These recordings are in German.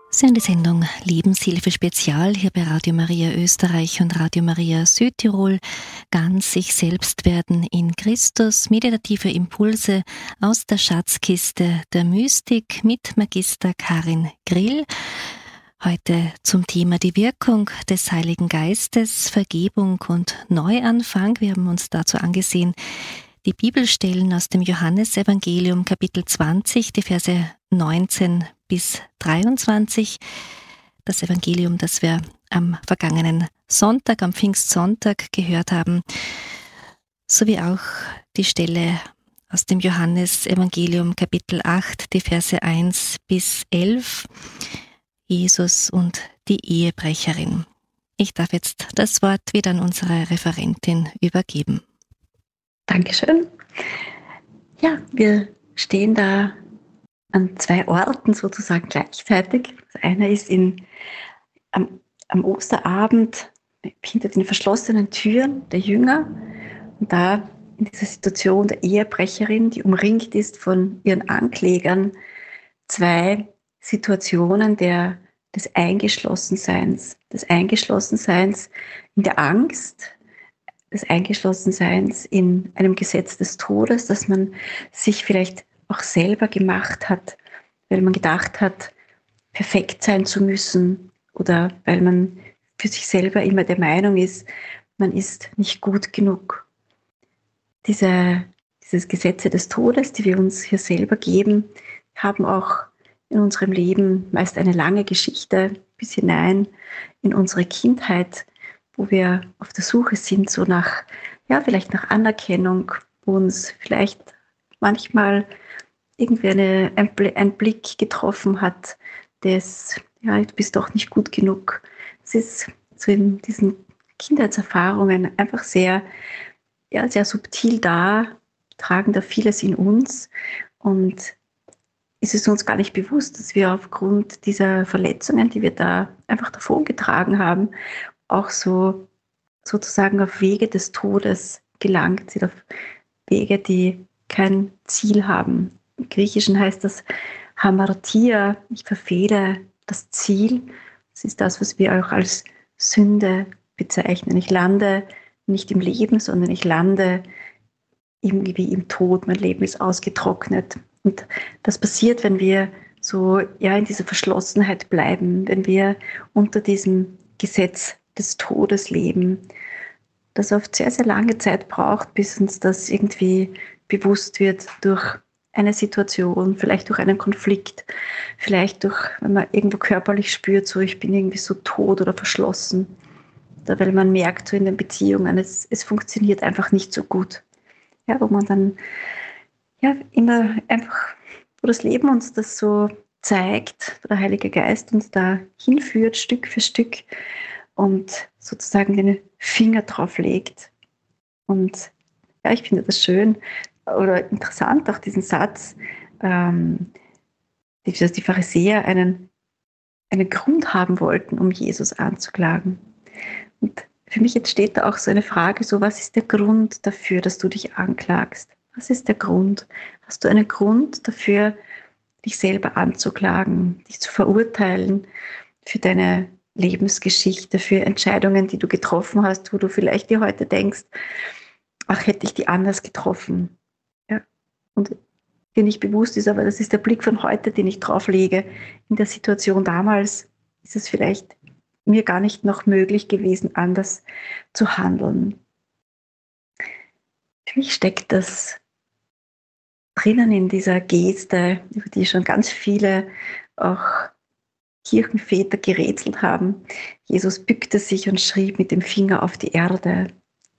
Sie hören die Sendung Lebenshilfe Spezial hier bei Radio Maria Österreich und Radio Maria Südtirol. Ganz sich selbst werden in Christus. Meditative Impulse aus der Schatzkiste der Mystik mit Magister Karin Grill. Heute zum Thema die Wirkung des Heiligen Geistes, Vergebung und Neuanfang. Wir haben uns dazu angesehen, die Bibelstellen aus dem Johannesevangelium Kapitel 20, die Verse 19 bis 23. Das Evangelium, das wir am vergangenen Sonntag, am Pfingstsonntag gehört haben, sowie auch die Stelle aus dem Johannesevangelium Kapitel 8, die Verse 1 bis 11, Jesus und die Ehebrecherin. Ich darf jetzt das Wort wieder an unsere Referentin übergeben. Dankeschön. Ja, wir stehen da an zwei Orten sozusagen gleichzeitig. Das eine ist am Osterabend hinter den verschlossenen Türen der Jünger und da in dieser Situation der Ehebrecherin, die umringt ist von ihren Anklägern, zwei Situationen des Eingeschlossenseins in der Angst, des Eingeschlossenseins in einem Gesetz des Todes, das man sich vielleicht auch selber gemacht hat, weil man gedacht hat, perfekt sein zu müssen oder weil man für sich selber immer der Meinung ist, man ist nicht gut genug. Dieses Gesetze des Todes, die wir uns hier selber geben, haben auch in unserem Leben meist eine lange Geschichte bis hinein in unsere Kindheit, wo wir auf der Suche sind, so vielleicht nach Anerkennung, wo uns vielleicht manchmal irgendwie ein Blick getroffen hat, du bist doch nicht gut genug. Es ist so in diesen Kindheitserfahrungen einfach sehr subtil da, tragen da vieles in uns und ist es uns gar nicht bewusst, dass wir aufgrund dieser Verletzungen, die wir da einfach davongetragen haben, auch so sozusagen auf Wege des Todes gelangt sind, auf Wege, die kein Ziel haben. Im Griechischen heißt das Hamartia, ich verfehle das Ziel. Das ist das, was wir auch als Sünde bezeichnen. Ich lande nicht im Leben, sondern ich lande irgendwie im Tod. Mein Leben ist ausgetrocknet. Und das passiert, wenn wir so in dieser Verschlossenheit bleiben, wenn wir unter diesem Gesetz des Todes leben, das oft sehr, sehr lange Zeit braucht, bis uns das irgendwie bewusst wird durch eine Situation, vielleicht durch einen Konflikt, vielleicht wenn man irgendwo körperlich spürt, so ich bin irgendwie so tot oder verschlossen, oder weil man merkt so in den Beziehungen, es funktioniert einfach nicht so gut. Ja, wo man dann immer einfach, wo das Leben uns das so zeigt, wo der Heilige Geist uns da hinführt, Stück für Stück, und sozusagen den Finger drauf legt. Und ich finde das schön oder interessant, auch diesen Satz, dass die Pharisäer einen Grund haben wollten, um Jesus anzuklagen. Und für mich entsteht da auch so eine Frage, so was ist der Grund dafür, dass du dich anklagst? Was ist der Grund? Hast du einen Grund dafür, dich selber anzuklagen, dich zu verurteilen für deine Lebensgeschichte, für Entscheidungen, die du getroffen hast, wo du vielleicht dir heute denkst, ach, hätte ich die anders getroffen. Ja. Und dir nicht bewusst ist, aber das ist der Blick von heute, den ich drauf lege. In der Situation damals ist es vielleicht mir gar nicht noch möglich gewesen, anders zu handeln. Für mich steckt das drinnen in dieser Geste, über die schon ganz viele auch Kirchenväter gerätselt haben. Jesus bückte sich und schrieb mit dem Finger auf die Erde.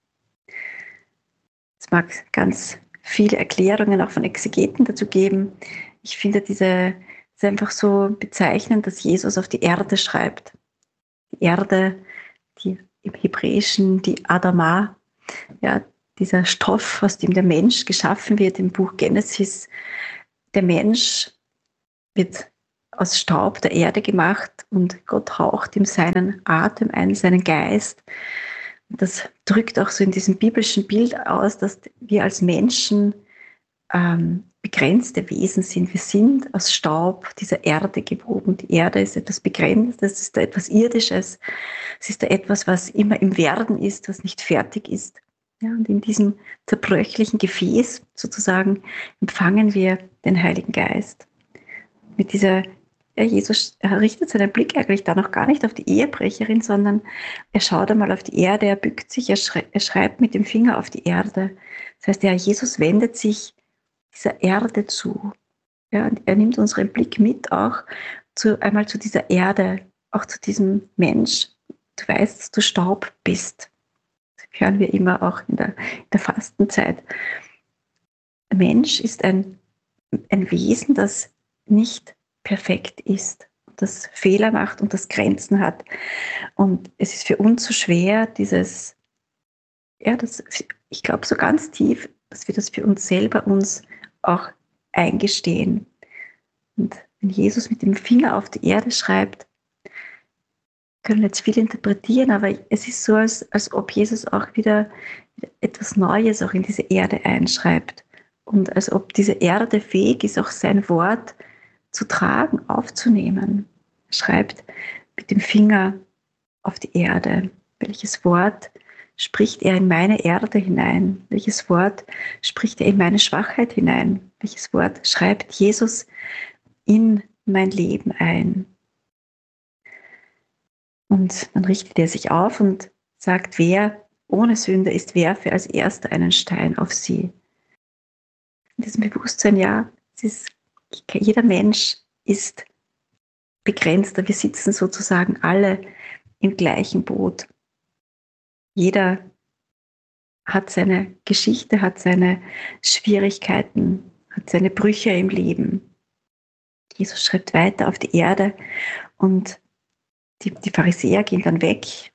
Es mag ganz viele Erklärungen auch von Exegeten dazu geben. Ich finde es einfach so bezeichnend, dass Jesus auf die Erde schreibt. Die Erde, die im Hebräischen die Adama, dieser Stoff, aus dem der Mensch geschaffen wird im Buch Genesis. Der Mensch wird aus Staub der Erde gemacht und Gott haucht ihm seinen Atem ein, seinen Geist. Und das drückt auch so in diesem biblischen Bild aus, dass wir als Menschen begrenzte Wesen sind. Wir sind aus Staub dieser Erde gewoben. Die Erde ist etwas Begrenztes, es ist da etwas Irdisches, es ist da etwas, was immer im Werden ist, was nicht fertig ist. Ja, und in diesem zerbröchlichen Gefäß sozusagen empfangen wir den Heiligen Geist. Mit dieser, ja, Jesus richtet seinen Blick eigentlich da noch gar nicht auf die Ehebrecherin, sondern er schaut einmal auf die Erde, er bückt sich, er schreibt mit dem Finger auf die Erde. Das heißt, ja, Jesus wendet sich dieser Erde zu. Ja, und er nimmt unseren Blick mit auch einmal zu dieser Erde, auch zu diesem Mensch. Du weißt, dass du Staub bist. Das hören wir immer auch in der Fastenzeit. Der Mensch ist ein Wesen, das nicht perfekt ist, das Fehler macht und das Grenzen hat. Und es ist für uns so schwer, ich glaube so ganz tief, dass wir das für uns selber uns auch eingestehen. Und wenn Jesus mit dem Finger auf die Erde schreibt, können wir jetzt viel interpretieren, aber es ist so, als ob Jesus auch wieder etwas Neues auch in diese Erde einschreibt. Und als ob diese Erde fähig ist, auch sein Wort zu tragen, aufzunehmen. Er schreibt mit dem Finger auf die Erde. Welches Wort spricht er in meine Erde hinein? Welches Wort spricht er in meine Schwachheit hinein? Welches Wort schreibt Jesus in mein Leben ein? Und dann richtet er sich auf und sagt, wer ohne Sünde ist, werfe als Erster einen Stein auf sie. In diesem Bewusstsein, ja, jeder Mensch ist begrenzter. Wir sitzen sozusagen alle im gleichen Boot. Jeder hat seine Geschichte, hat seine Schwierigkeiten, hat seine Brüche im Leben. Jesus schreibt weiter auf die Erde und die Pharisäer gehen dann weg.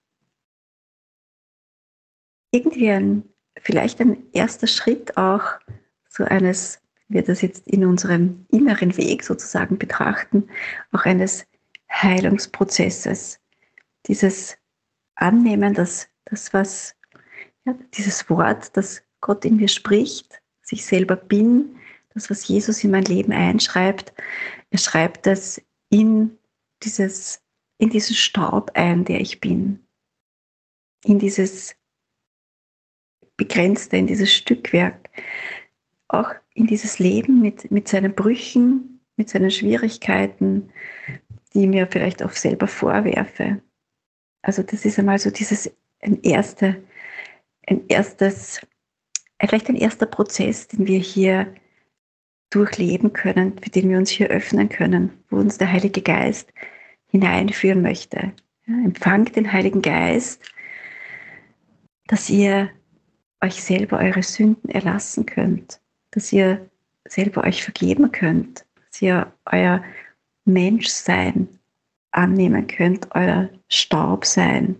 Irgendwie vielleicht ein erster Schritt auch so eines, wenn wir das jetzt in unserem inneren Weg sozusagen betrachten, auch eines Heilungsprozesses. Dieses Annehmen, dass dieses Wort, das Gott in mir spricht, dass ich selber bin, das, was Jesus in mein Leben einschreibt, er schreibt das in diesen Staub ein, der ich bin. In dieses Begrenzte, in dieses Stückwerk. Auch in dieses Leben mit seinen Brüchen, mit seinen Schwierigkeiten, die ich mir vielleicht auch selber vorwerfe. Also das ist einmal so vielleicht ein erster Prozess, den wir hier durchleben können, für den wir uns hier öffnen können, wo uns der Heilige Geist hineinführen möchte. Ja, empfangt den Heiligen Geist, dass ihr euch selber eure Sünden erlassen könnt, dass ihr selber euch vergeben könnt, dass ihr euer Menschsein annehmen könnt, euer Staubsein.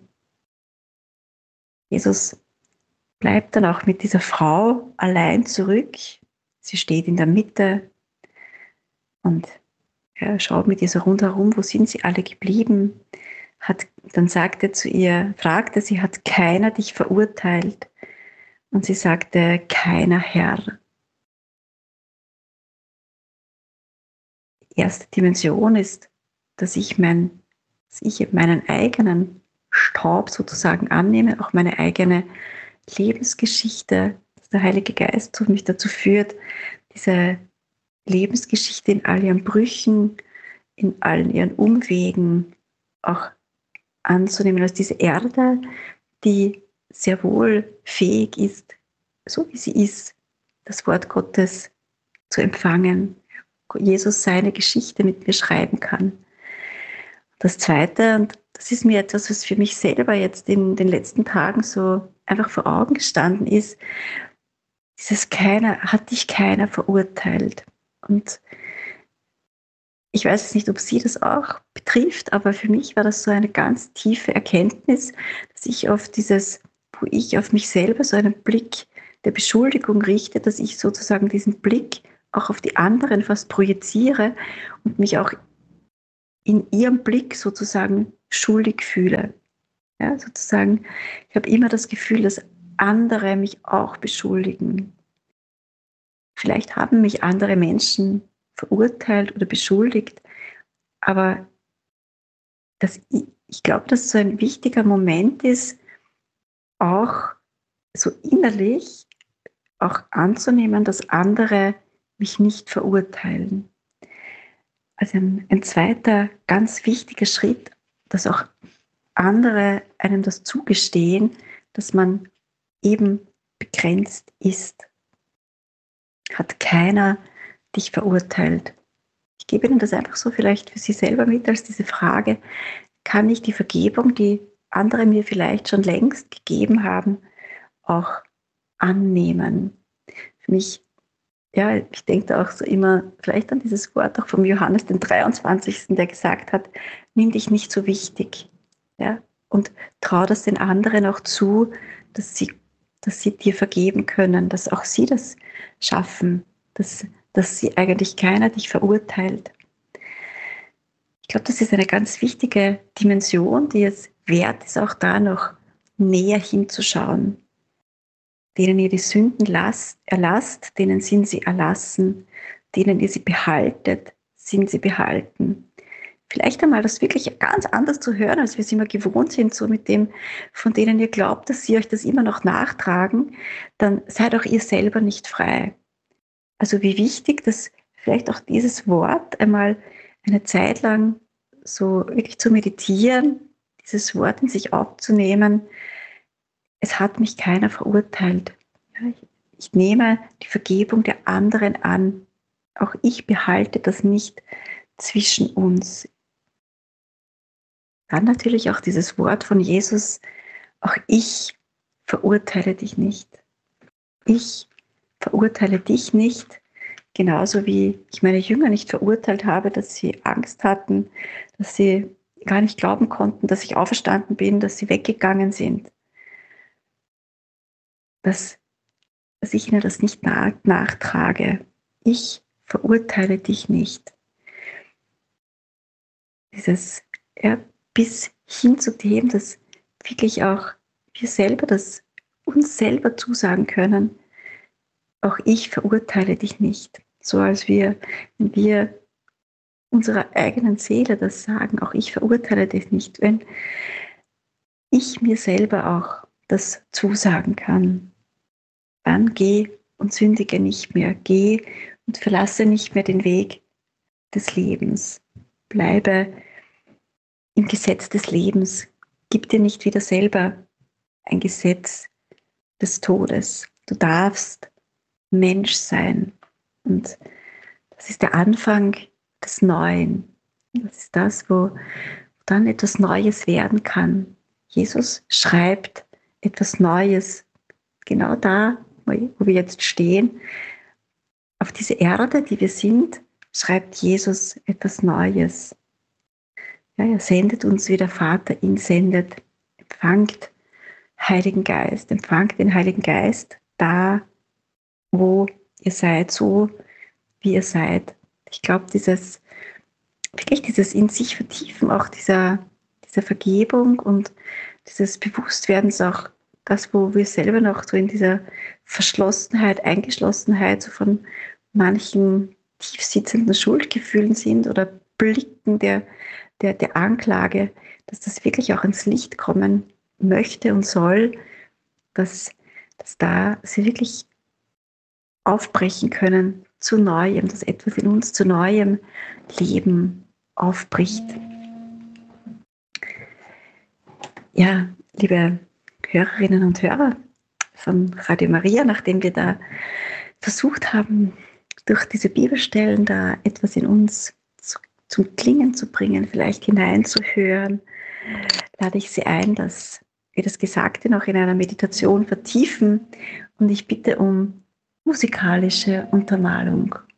Jesus bleibt dann auch mit dieser Frau allein zurück. Sie steht in der Mitte und er schaut mit ihr so rundherum, wo sind sie alle geblieben? Dann fragte sie, hat keiner dich verurteilt? Und sie sagte, keiner Herr. Die erste Dimension ist, dass ich meinen eigenen Staub sozusagen annehme, auch meine eigene Lebensgeschichte, dass der Heilige Geist mich dazu führt, diese Lebensgeschichte in all ihren Brüchen, in allen ihren Umwegen auch anzunehmen als diese Erde, die sehr wohl fähig ist, so wie sie ist, das Wort Gottes zu empfangen. Jesus seine Geschichte mit mir schreiben kann. Das Zweite, und das ist mir etwas, was für mich selber jetzt in den letzten Tagen so einfach vor Augen gestanden ist, hat dich keiner verurteilt. Und ich weiß jetzt nicht, ob Sie das auch betrifft, aber für mich war das so eine ganz tiefe Erkenntnis, dass wo ich auf mich selber so einen Blick der Beschuldigung richte, dass ich sozusagen diesen Blick auch auf die anderen fast projiziere und mich auch in ihrem Blick sozusagen schuldig fühle. Ja, sozusagen, ich habe immer das Gefühl, dass andere mich auch beschuldigen. Vielleicht haben mich andere Menschen verurteilt oder beschuldigt, aber ich glaube, dass so ein wichtiger Moment ist, auch so innerlich auch anzunehmen, dass andere mich nicht verurteilen. Also ein zweiter ganz wichtiger Schritt, dass auch andere einem das zugestehen, dass man eben begrenzt ist. Hat keiner dich verurteilt. Ich gebe Ihnen das einfach so vielleicht für Sie selber mit als diese Frage: Kann ich die Vergebung, die andere mir vielleicht schon längst gegeben haben, auch annehmen? Für mich, ja, ich denke da auch so immer vielleicht an dieses Wort auch vom Johannes den 23., der gesagt hat: Nimm dich nicht so wichtig, ja, und trau das den anderen auch zu, dass sie dir vergeben können, dass auch sie das schaffen, dass sie eigentlich keiner dich verurteilt. Ich glaube, das ist eine ganz wichtige Dimension, die es wert ist, auch da noch näher hinzuschauen. Denen ihr die Sünden erlasst, denen sind sie erlassen. Denen ihr sie behaltet, sind sie behalten. Vielleicht einmal das wirklich ganz anders zu hören, als wir es immer gewohnt sind, so mit dem, von denen ihr glaubt, dass sie euch das immer noch nachtragen, dann seid auch ihr selber nicht frei. Also wie wichtig, dass vielleicht auch dieses Wort einmal eine Zeit lang so wirklich zu meditieren, dieses Wort in sich aufzunehmen: Es hat mich keiner verurteilt. Ja, ich nehme die Vergebung der anderen an. Auch ich behalte das nicht zwischen uns. Dann natürlich auch dieses Wort von Jesus: Auch ich verurteile dich nicht. Ich verurteile dich nicht, genauso wie ich meine Jünger nicht verurteilt habe, dass sie Angst hatten, dass sie gar nicht glauben konnten, dass ich auferstanden bin, dass sie weggegangen sind. Dass ich ihnen das nicht nachtrage. Ich verurteile dich nicht. Dieses, ja, bis hin zu dem, dass wirklich auch wir selber das uns selber zusagen können: Auch ich verurteile dich nicht. So als wenn wir unserer eigenen Seele das sagen: Auch ich verurteile dich nicht. Wenn ich mir selber auch das zusagen kann, dann geh und sündige nicht mehr. Geh und verlasse nicht mehr den Weg des Lebens. Bleibe im Gesetz des Lebens. Gib dir nicht wieder selber ein Gesetz des Todes. Du darfst Mensch sein. Und das ist der Anfang des Neuen. Das ist das, wo dann etwas Neues werden kann. Jesus schreibt etwas Neues genau da, wo wir jetzt stehen. Auf diese Erde, die wir sind, schreibt Jesus etwas Neues. Ja, er sendet uns, wie der Vater ihn sendet. Empfangt Heiligen Geist, empfangt den Heiligen Geist da, wo ihr seid, so wie ihr seid. Ich glaube, dieses in sich vertiefen, auch dieser Vergebung und dieses Bewusstwerdens, auch das, wo wir selber noch so in dieser Verschlossenheit, Eingeschlossenheit so von manchen tiefsitzenden Schuldgefühlen sind oder Blicken der Anklage, dass das wirklich auch ins Licht kommen möchte und soll, dass da sie wirklich aufbrechen können zu Neuem, dass etwas in uns zu neuem Leben aufbricht. Ja, liebe Hörerinnen und Hörer von Radio Maria, nachdem wir da versucht haben, durch diese Bibelstellen da etwas in uns zum Klingen zu bringen, vielleicht hineinzuhören, lade ich Sie ein, dass wir das Gesagte noch in einer Meditation vertiefen, und ich bitte um musikalische Untermalung.